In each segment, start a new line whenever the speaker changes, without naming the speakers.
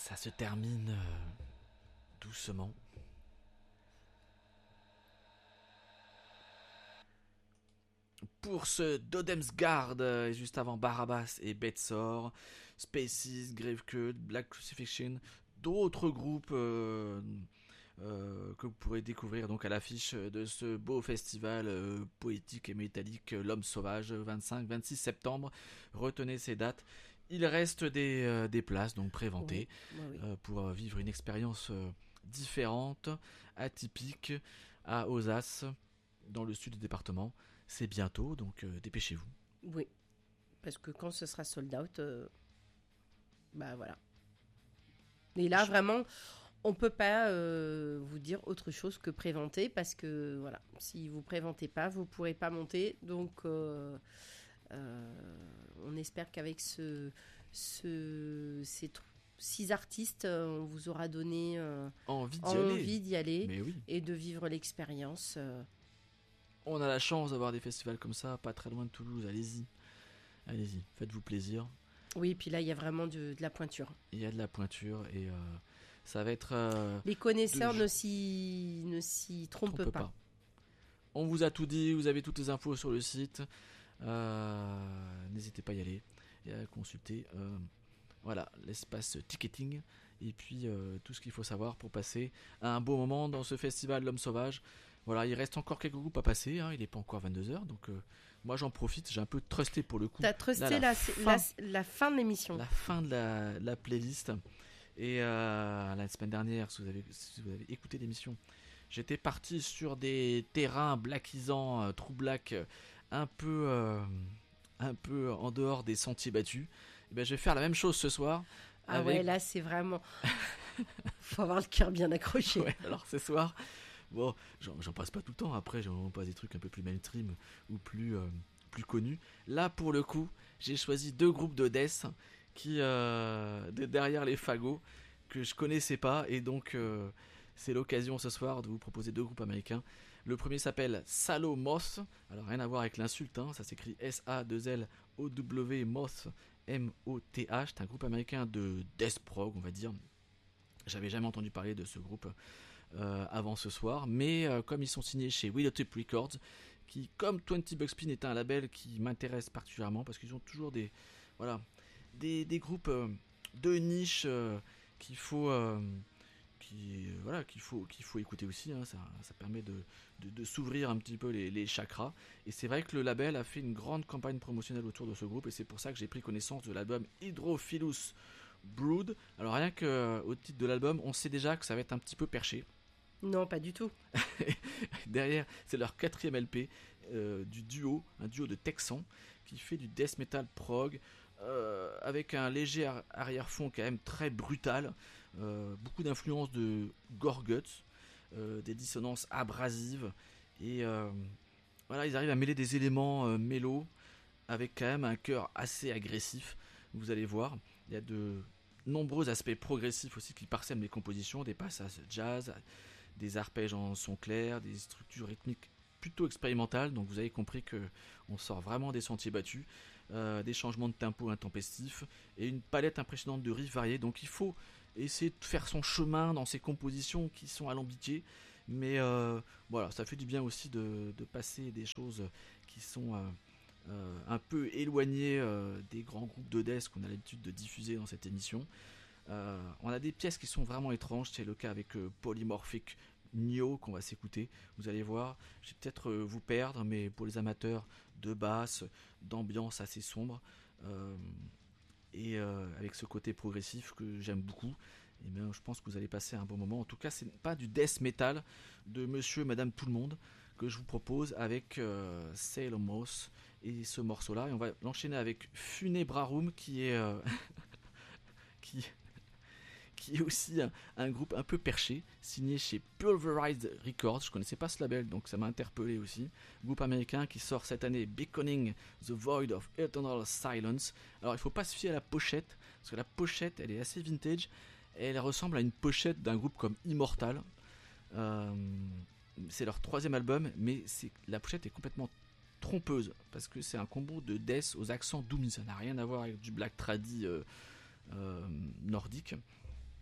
Ça se termine doucement. Pour ce Dodemsgard, et juste avant Barabbas et Betsor, Spaces, Gravecult, Black Crucifixion, d'autres groupes que vous pourrez découvrir donc à l'affiche de ce beau festival poétique et métallique L'Homme Sauvage, 25-26 septembre. Retenez ces dates. Il reste des places donc préventées pour vivre une expérience différente, atypique à Ozas, dans le sud du département. C'est bientôt, donc dépêchez-vous.
Oui, parce que quand ce sera sold out, bah voilà. Et là, vraiment, on peut pas vous dire autre chose que préventer, parce que voilà, si vous préventez pas, vous pourrez pas monter. Donc, on espère qu'avec ces 6 artistes, on vous aura donné envie d'y aller
Mais oui.
et de vivre l'expérience.
On a la chance d'avoir des festivals comme ça, pas très loin de Toulouse. Allez-y, faites-vous plaisir.
Oui, puis là, il y a vraiment de la pointure.
Il y a de la pointure et ça va être...
les connaisseurs ne s'y trompent pas.
On vous a tout dit, vous avez toutes les infos sur le site. N'hésitez pas à y aller et à consulter voilà, l'espace ticketing et puis tout ce qu'il faut savoir pour passer un beau moment dans ce festival L'Homme Sauvage. Voilà, il reste encore quelques groupes à passer, hein, il n'est pas encore 22h, donc moi j'en profite, j'ai un peu trusté pour le coup.
T'as trusté la fin de l'émission.
La fin de la playlist. Et la semaine dernière, si vous avez écouté l'émission, j'étais parti sur des terrains blackisants, true black, un peu en dehors des sentiers battus. Et ben, je vais faire la même chose ce soir.
Ouais, là c'est vraiment... faut avoir le cœur bien accroché.
Ouais, alors ce soir... Bon, j'en passe pas tout le temps, après j'en passe des trucs un peu plus mainstream ou plus connus. Là pour le coup, j'ai choisi 2 groupes de death qui derrière les fagots que je connaissais pas, et donc c'est l'occasion ce soir de vous proposer 2 groupes américains. Le premier s'appelle Salo Moth, alors rien à voir avec l'insulte, hein, ça s'écrit S-A-2-L-O-W Moth M-O-T-H, c'est un groupe américain de death prog on va dire. J'avais jamais entendu parler de ce groupe avant ce soir, mais comme ils sont signés chez Willowtip Records, qui comme 20 Buck Spin est un label qui m'intéresse particulièrement parce qu'ils ont toujours des groupes de niche qu'il faut écouter aussi, hein. Ça permet de s'ouvrir un petit peu les chakras, et c'est vrai que le label a fait une grande campagne promotionnelle autour de ce groupe, et c'est pour ça que j'ai pris connaissance de l'album Hydrophilus Brood. Alors rien qu'au titre de l'album, on sait déjà que ça va être un petit peu perché.
Non, pas du tout.
Derrière, c'est leur 4e LP un duo de Texans qui fait du death metal prog avec un léger arrière-fond quand même très brutal, beaucoup d'influences de Gorguts, des dissonances abrasives, et voilà, ils arrivent à mêler des éléments mélos avec quand même un cœur assez agressif. Vous allez voir, il y a de nombreux aspects progressifs aussi qui parsèment les compositions, des passages jazz, des arpèges en son clair, des structures rythmiques plutôt expérimentales, donc vous avez compris que on sort vraiment des sentiers battus, des changements de tempo intempestifs et une palette impressionnante de riffs variés, donc il faut essayer de faire son chemin dans ces compositions qui sont alambiquées, mais voilà, ça fait du bien aussi de passer des choses qui sont un peu éloignées des grands groupes de death qu'on a l'habitude de diffuser dans cette émission. On a des pièces qui sont vraiment étranges, c'est le cas avec Polymorphic Neo qu'on va s'écouter. Vous allez voir, je vais peut-être vous perdre, mais pour les amateurs de basse, d'ambiance assez sombre, et avec ce côté progressif que j'aime beaucoup, et bien, je pense que vous allez passer un bon moment. En tout cas, c'est pas du death metal de monsieur et madame tout le monde que je vous propose avec Sailor Moth et ce morceau là, et on va l'enchaîner avec Funebrarum qui est qui est aussi un groupe un peu perché, signé chez Pulverized Records. Je connaissais pas ce label, donc ça m'a interpellé aussi. Groupe américain qui sort cette année Beckoning the Void of Eternal Silence. Alors il faut pas se fier à la pochette, parce que la pochette elle est assez vintage, et elle ressemble à une pochette d'un groupe comme Immortal. C'est leur 3e album, mais la pochette est complètement trompeuse, parce que c'est un combo de death aux accents doom, ça n'a rien à voir avec du black tradi nordique.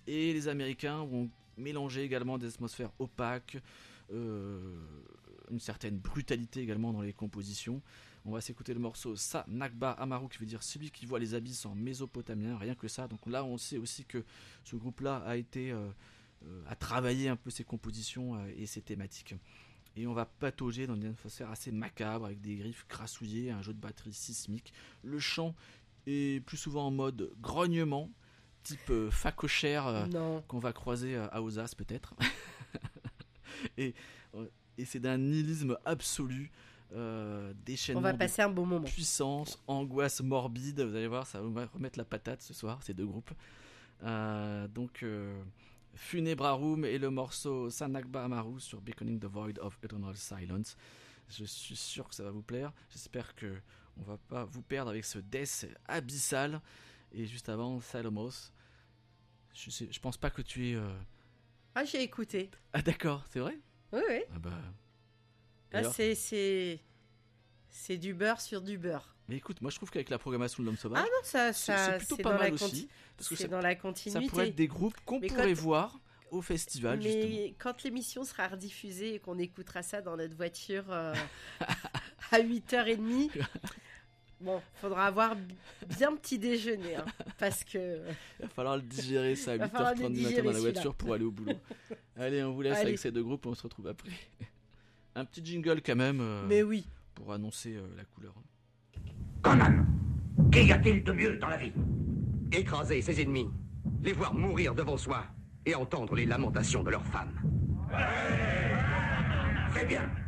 Et les Américains vont mélanger également des atmosphères opaques, une certaine brutalité également dans les compositions. On va s'écouter le morceau Sa Nagba Amaru, qui veut dire celui qui voit les abysses en mésopotamien, rien que ça. Donc là, on sait aussi que ce groupe-là a travaillé un peu ses compositions et ses thématiques. Et on va patauger dans une atmosphère assez macabre, avec des griffes grassouillées, un jeu de batterie sismique. Le chant est plus souvent en mode grognement, type facochère qu'on va croiser à Ozas peut-être. et c'est d'un nihilisme absolu. Déchaînement,
on va passer un bon moment.
Puissance, angoisse morbide, vous allez voir, ça va remettre la patate ce soir, ces deux groupes. Donc Funebrarum et le morceau Sanakba Amaru sur Beckoning the Void of Eternal Silence. Je suis sûr que ça va vous plaire. J'espère que on va pas vous perdre avec ce death abyssal. Et juste avant, Salomos. Je pense pas que tu es.
Ah, j'ai écouté.
Ah d'accord, c'est vrai.
Oui.
Ah bah.
Ah, c'est du beurre sur du beurre.
Mais écoute, moi je trouve qu'avec la programmation de l'Homme Sauvage,
c'est
plutôt pas mal aussi.
Parce que c'est dans la continuité.
Ça pourrait être des groupes qu'on pourrait voir au festival,
mais
justement.
Quand l'émission sera rediffusée et qu'on écoutera ça dans notre voiture à 8h30, bon, faudra avoir bien petit déjeuner. Parce que...
Il va falloir le digérer ça à 8h30 du matin dans la voiture pour aller au boulot. Allez, on vous laisse avec ces deux groupes et on se retrouve après. Un petit jingle quand même.
Mais oui.
Pour annoncer la couleur.
Conan, qu'y a-t-il de mieux dans la vie?
Écraser ses ennemis, les voir mourir devant soi et entendre les lamentations de leurs femmes.
Très bien.